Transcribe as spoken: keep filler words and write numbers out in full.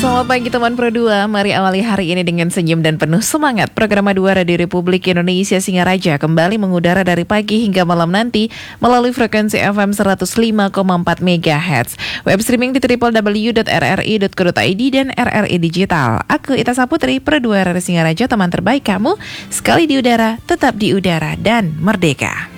Selamat pagi teman Pro dua, mari awali hari ini dengan senyum dan penuh semangat. Program dua Radio Republik Indonesia Singaraja kembali mengudara dari pagi hingga malam nanti melalui frekuensi F M seratus lima koma empat megahertz. Web streaming di w w w titik r r i titik co titik i d dan R R I Digital. Aku Ita Saputri, Pro dua Radio Singaraja, teman terbaik kamu. Sekali di udara, tetap di udara dan merdeka.